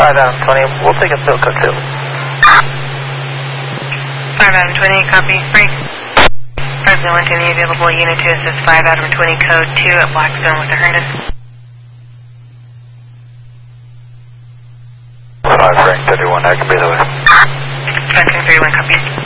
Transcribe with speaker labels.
Speaker 1: 5 Adam 20, we'll take a Silco 2.
Speaker 2: 5 Adam 20, copy. Frank. President Lincoln, any available unit to assist 5 Adam 20, code 2 at Blackstone with the Herndon.
Speaker 1: 5 Frank 31, I can be the way.
Speaker 2: 5 Frank 31, copy.